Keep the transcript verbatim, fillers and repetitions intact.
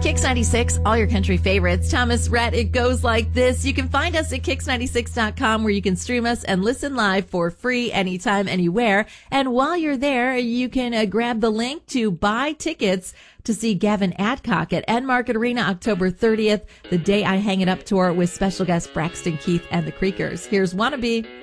Kix ninety-six, all your country favorites. Thomas Rhett, it goes like this. You can find us at kix ninety-six dot com where you can stream us and listen live for free anytime, anywhere. And while you're there, you can uh, grab the link to buy tickets to see Gavin Adcock at Enmarket Arena October thirtieth, the Day I Hang It Up tour with special guest Braxton Keith and the Creekers. Here's Wannabe.